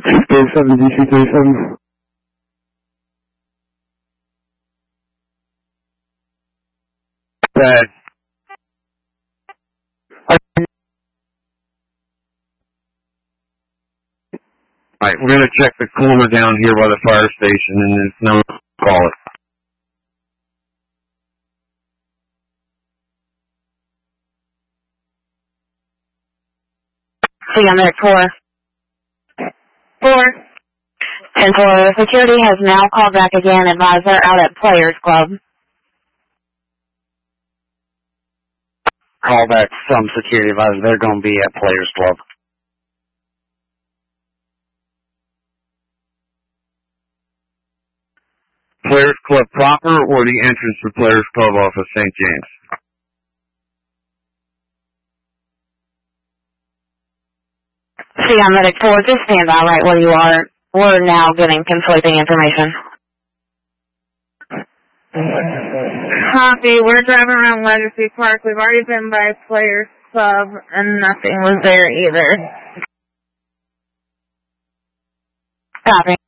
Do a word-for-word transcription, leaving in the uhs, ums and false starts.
thirty-seven, D C thirty-seven. Bad. Alright, we're gonna check the cooler down here by the fire station and there's no call it. See you on there, four. Four. And for security has now called back again, advisor out at Players Club. Call back from security advisor. They're going to be at Players Club. Players Club proper or the entrance to Players Club off of Saint James? See, I'm medic four. Just stand by right where you are. We're now getting conflicting information. Copy. We're driving around Legacy Park. We've already been by Players Club, and nothing was there either. Copy.